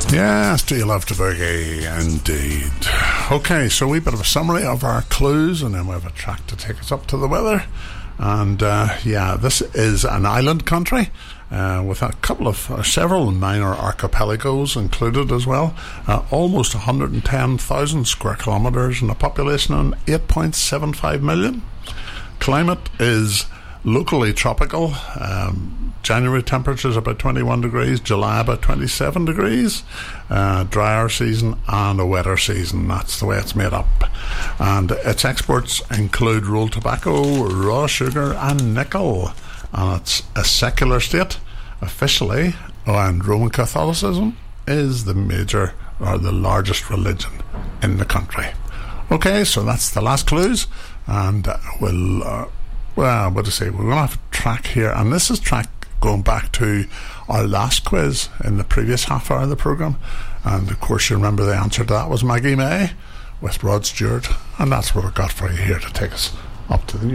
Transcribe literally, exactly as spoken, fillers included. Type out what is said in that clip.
Yes, do you love to boogie? Indeed. Okay, so we bit of a summary of our clues, and then we have a track to take us up to the weather. And uh, yeah, this is an island country uh, with a couple of uh, several minor archipelagos included as well. Uh, almost one hundred ten thousand square kilometres and a population of eight point seven five million. Climate is locally tropical. Um, January temperatures about twenty-one degrees, July about twenty-seven degrees. Uh, drier season and a wetter season. That's the way it's made up. And its exports include rolled tobacco, raw sugar, and nickel. And it's a secular state officially, and Roman Catholicism is the major or the largest religion in the country. Okay, so that's the last clues, and uh, we'll. Uh, Well, what to say? We're going to have a track here, and this is track going back to our last quiz in the previous half hour of the programme. And of course, you remember the answer to that was Maggie May with Rod Stewart, and that's what we've got for you here to take us up to the